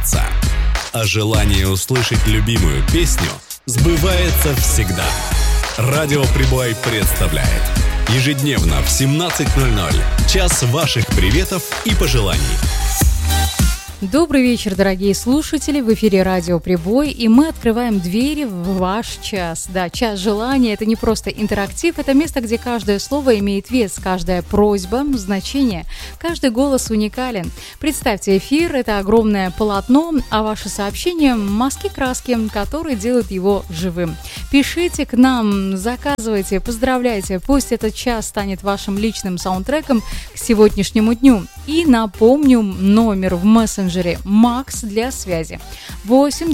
сбывается. А желание услышать любимую песню сбывается всегда. Радио Прибой представляет ежедневно в 17:00 час ваших приветов и пожеланий. Добрый вечер, дорогие слушатели, в эфире Радио Прибой, и мы открываем двери в ваш час. Да, час желания – это не просто интерактив, это место, где каждое слово имеет вес, каждая просьба – значение, каждый голос уникален. Представьте, эфир – это огромное полотно, а ваши сообщения – мазки-краски, которые делают его живым. Пишите к нам, заказывайте, поздравляйте, пусть этот час станет вашим личным саундтреком к сегодняшнему дню. И напомню номер в мессенджере Макс для связи 8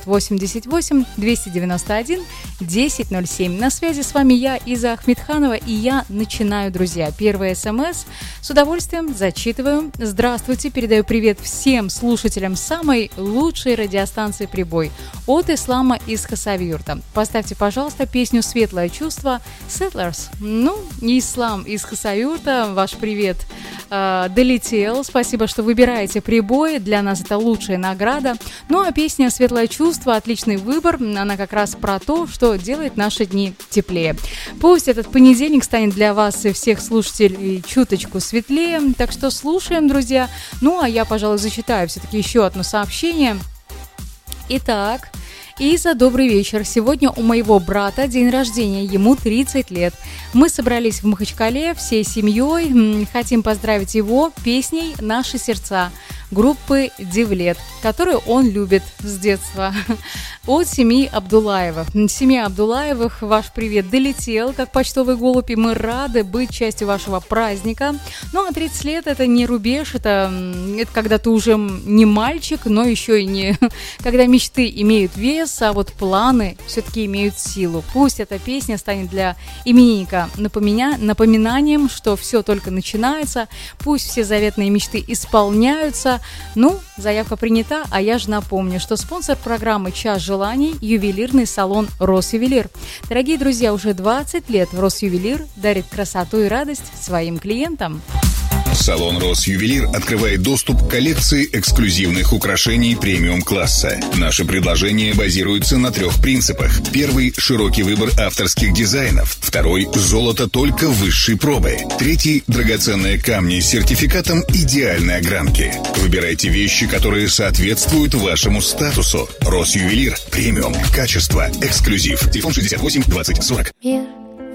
988 291 1007. На связи с вами я, Иза Ахмедханова, и я начинаю, друзья. Первый СМС с удовольствием зачитываю. Здравствуйте, передаю привет всем слушателям самой лучшей радиостанции «Прибой» от Ислама из Хасавюрта. Поставьте, пожалуйста, песню «Светлое чувство» Settlers. Ислам из Хасавюрта, ваш привет долетел. Спасибо, что выбираете «Прибой». Для нас это лучшая награда. А песня «Светлое чувство» – отличный выбор. Она как раз про то, что делает наши дни теплее. Пусть этот понедельник станет для вас и всех слушателей чуточку светлее. Так что слушаем, друзья. А я, пожалуй, зачитаю все-таки еще одно сообщение. Итак, Иза, добрый вечер. Сегодня у моего брата день рождения, ему 30 лет. Мы собрались в Махачкале всей семьей. Хотим поздравить его песней «Наши сердца» группы «Девлет», которую он любит с детства. От семьи Абдулаевых. Семья Абдулаевых, ваш привет долетел, как почтовый голубь, и мы рады быть частью вашего праздника. А 30 лет – это не рубеж, это когда ты уже не мальчик, но еще и не… Когда мечты имеют вес, а вот планы все-таки имеют силу. Пусть эта песня станет для именинника напоминанием, что все только начинается, пусть все заветные мечты исполняются. Заявка принята, а я же напомню, что спонсор программы «Час желаний» – ювелирный салон «Росювелир». Дорогие друзья, уже 20 лет Росювелир дарит красоту и радость своим клиентам. Салон «Росювелир» открывает доступ к коллекции эксклюзивных украшений премиум-класса. Наши предложения базируются на 3 принципах. Первый – широкий выбор авторских дизайнов. Второй – золото только высшей пробы. Третий – драгоценные камни с сертификатом идеальной огранки. Выбирайте вещи, которые соответствуют вашему статусу. «Росювелир» – премиум, качество, эксклюзив. Телефон 68 20 40.